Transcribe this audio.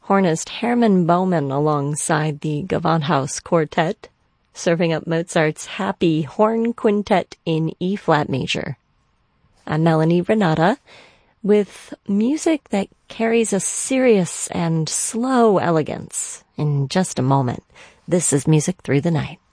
hornist Hermann Baumann alongside the Gewandhaus Quartet, serving up Mozart's Happy Horn Quintet in E-flat major. I'm Melanie Renata, with music that carries a serious and slow elegance. In just a moment, this is Music Through the Night.